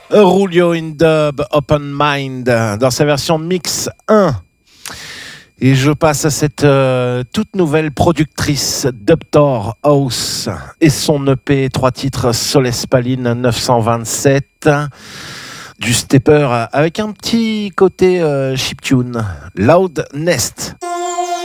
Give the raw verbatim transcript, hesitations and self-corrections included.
Rulio in Dub, Open Mind, dans sa version Mix un. Et je passe à cette euh, toute nouvelle productrice Dubtor House et son E P, trois titres Soles Paline neuf cent vingt-sept, du stepper avec un petit côté euh, chiptune, Loud Nest.